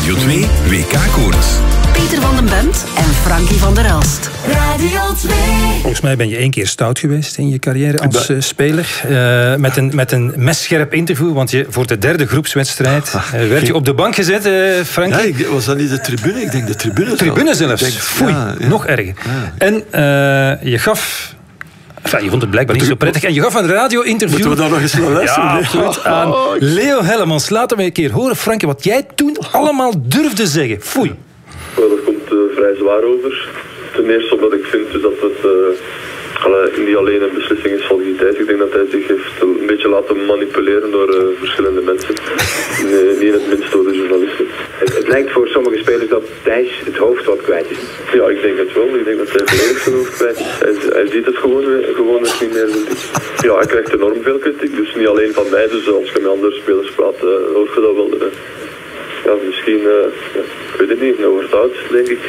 Radio 2 WK-koorts. Peter van den Bemt en Frankie van der Elst. Radio 2. Volgens mij ben je 1 keer stout geweest in je carrière als speler. Met een messcherp interview, want voor de derde groepswedstrijd werd je op de bank gezet, Frankie. Ja, was dat niet de tribune? Ik denk de tribune. Tribune zelfs. Foei, nog erger. Ja. En je gaf... Enfin, je vond het blijkbaar niet zo prettig. En je gaf een radio-interview... Moeten we daar nog eens naar luisteren? Ja, goed, aan Leo Hellemans. Laten we een keer horen, Frankie, wat jij toen allemaal durfde zeggen. Foei. Well, dat komt vrij zwaar over. Ten eerste omdat ik vind dus dat het niet alleen een beslissing is van die tijd. Ik denk dat hij zich heeft een beetje laten manipuleren door verschillende mensen. Niet in het minst door de journalisten. Het lijkt voor sommige spelers dat Thijs het hoofd wat kwijt is. Ja, ik denk het wel. Ik denk dat hij volledig zijn hoofd kwijt is. Hij ziet het gewoon niet meer. Ja, hij krijgt enorm veel kritiek. Dus niet alleen van mij. Dus als je met andere spelers praat, hoor je dat wel. Ja, misschien, ik weet het niet, overtuigd, denk ik.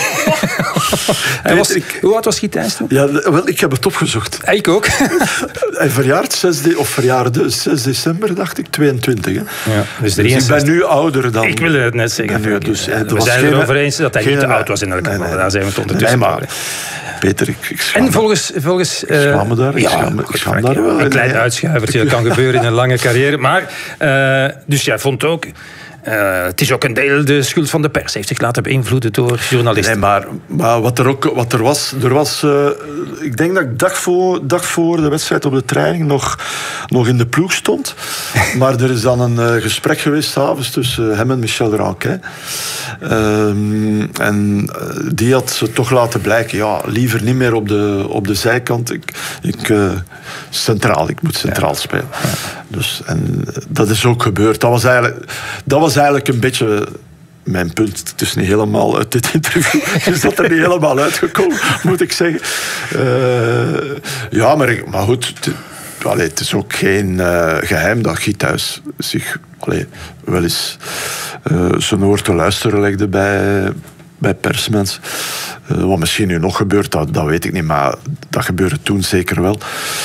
Hoe oud was Thijs toen? Ja, wel, ik heb het opgezocht. Ik ook. Hij verjaarde 6 december, dacht ik, 22. Hè? Ja, dus ik ben nu ouder dan... Ik wilde het net zeggen. Nu, dus, we zijn erover eens dat hij niet te oud was in elk geval. Daar zijn we het ondertussen. Nee, maar Peter, ik en volgens ik schaam me daar. Ik schaam daar wel. Een klein uitschuivertje, dat kan gebeuren in een lange carrière. Maar, dus jij vond ook... het is ook een deel de schuld van de pers. Heeft zich laten beïnvloeden door journalisten. Nee, maar wat er was... ik denk dat ik dag voor de wedstrijd op de training nog in de ploeg stond. Maar er is dan een gesprek geweest 's avonds tussen hem en Michel Ranquet. En die had ze toch laten blijken... Ja, liever niet meer op de zijkant. Ik moet centraal spelen. Ja. Dus, en dat is ook gebeurd. Dat was eigenlijk een beetje mijn punt. Het is niet helemaal uit dit interview. Is dat er niet helemaal uitgekomen, moet ik zeggen. Ja, maar goed. Het is ook geen geheim dat Guy Thijs zich wel eens zijn oor te luisteren legde bij persmensen. Wat misschien nu nog gebeurt, dat weet ik niet. Maar dat gebeurde toen zeker wel.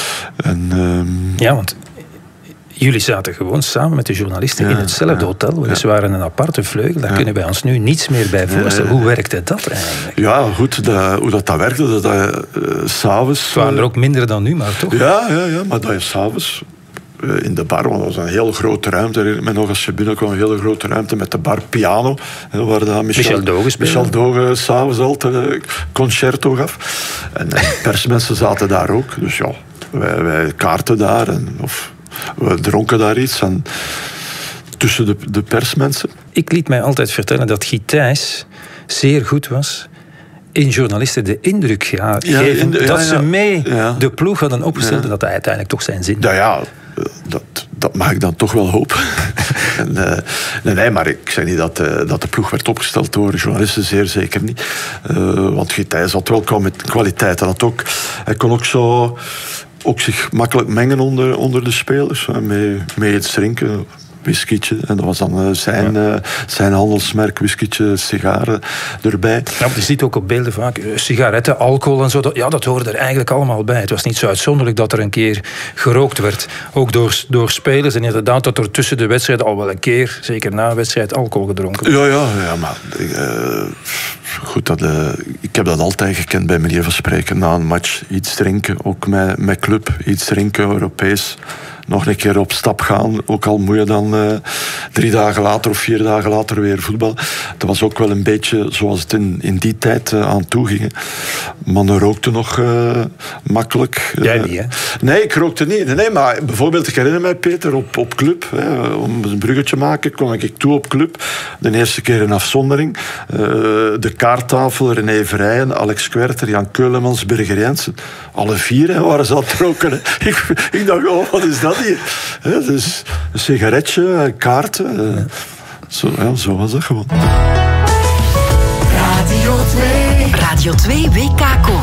Ja, want... Jullie zaten gewoon samen met de journalisten in hetzelfde hotel. Weliswaar in een aparte vleugel. Daar kunnen wij ons nu niets meer bij voorstellen. Hoe werkte dat eigenlijk? Ja, goed. Hoe dat werkte, dat 's avonds... Het waren er ook minder dan nu, maar toch? Ja, maar dat je 's avonds in de bar, want dat was een hele grote ruimte. Herinner me nog, als je binnenkwam, een hele grote ruimte met de bar piano. Waar dan Michel Doge speelde. Michel Doge 's avonds altijd een concerto gaf. En persmensen zaten daar ook. Dus ja, wij kaarten daar. We dronken daar iets tussen de persmensen. Ik liet mij altijd vertellen dat Guy Thijs zeer goed was in journalisten de indruk geven dat ze mee de ploeg hadden opgesteld en dat hij uiteindelijk toch zijn zin had. Ja, dat mag ik dan toch wel hopen. Nee, maar ik zeg niet dat de ploeg werd opgesteld door journalisten, zeer zeker niet. Want Guy Thijs had wel kwaliteit. Hij kon ook zo... Ook zich makkelijk mengen onder de spelers. Mee iets drinken, whiskietje. En dat was dan zijn handelsmerk, whiskietje, sigaren erbij. Ja, je ziet ook op beelden vaak sigaretten, alcohol en zo. Dat hoorde er eigenlijk allemaal bij. Het was niet zo uitzonderlijk dat er een keer gerookt werd. Ook door spelers. En inderdaad dat er tussen de wedstrijden al wel een keer, zeker na een wedstrijd, alcohol gedronken werd. Ja, maar... Goed, ik heb dat altijd gekend bij manier van spreken. Na een match iets drinken, ook met club. Iets drinken, Europees. Nog een keer op stap gaan. Ook al moet je dan 3 dagen later of 4 dagen later weer voetballen. Dat was ook wel een beetje zoals het in die tijd aan toe ging. Mannen rookten nog makkelijk. Jij niet, hè? Nee, ik rookte niet. Nee, maar bijvoorbeeld, ik herinner mij, Peter, op club. Om een bruggetje te maken, kwam ik toe op club. De eerste keer in afzondering. De kaarttafel, René Vrijen, Alex Kwerter, Jan Keulemans, Birger Jensen. Alle 4 waren ze aan het roken. Ik dacht, wat is dat hier? Dus een sigaretje, kaarten. Zo was dat gewoon. Radio 2 WK-koorts.